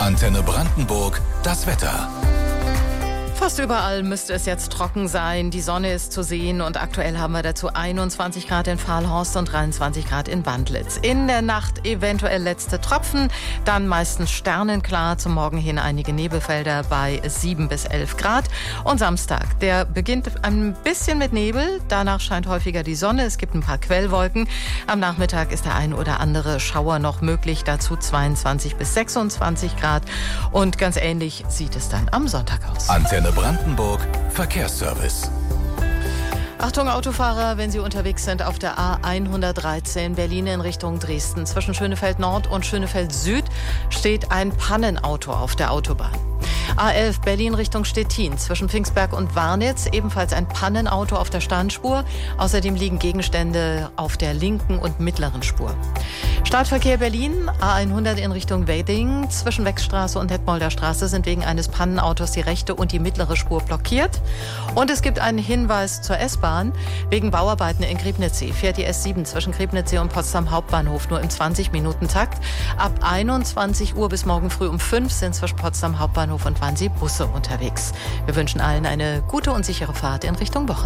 Antenne Brandenburg, das Wetter. Fast überall müsste es jetzt trocken sein. Die Sonne ist zu sehen und aktuell haben wir dazu 21 Grad in Fahlhorst und 23 Grad in Wandlitz. In der Nacht eventuell letzte Tropfen, dann meistens sternenklar, zum Morgen hin einige Nebelfelder bei 7 bis 11 Grad. Und Samstag, der beginnt ein bisschen mit Nebel, danach scheint häufiger die Sonne, es gibt ein paar Quellwolken. Am Nachmittag ist der ein oder andere Schauer noch möglich, dazu 22 bis 26 Grad. Und ganz ähnlich sieht es dann am Sonntag aus. Antenne Brandenburg Verkehrsservice. Achtung Autofahrer, wenn Sie unterwegs sind auf der A113 Berlin in Richtung Dresden. Zwischen Schönefeld Nord und Schönefeld Süd steht ein Pannenauto auf der Autobahn. A11 Berlin Richtung Stettin, zwischen Pfingstberg und Warnitz, ebenfalls ein Pannenauto auf der Standspur. Außerdem liegen Gegenstände auf der linken und mittleren Spur. Startverkehr Berlin, A100 in Richtung Wedding, zwischen Wechstraße und Detmolder Straße sind wegen eines Pannenautos die rechte und die mittlere Spur blockiert. Und es gibt einen Hinweis zur S-Bahn. Wegen Bauarbeiten in Griebnitzsee fährt die S7 zwischen Griebnitzsee und Potsdam Hauptbahnhof nur im 20-Minuten-Takt. Ab 21 Uhr bis morgen früh um 5 sind zwischen Potsdam Hauptbahnhof und Wannsee Busse unterwegs. Wir wünschen allen eine gute und sichere Fahrt in Richtung Wochenende.